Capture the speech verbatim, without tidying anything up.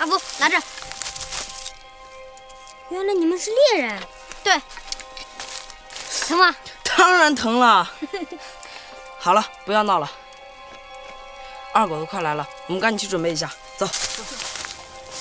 阿福，拿着。 原来你们是猎人。 对。疼吗？ 当然疼了。好了，不要闹了。二狗都快来了，我们赶紧去准备一下，走。走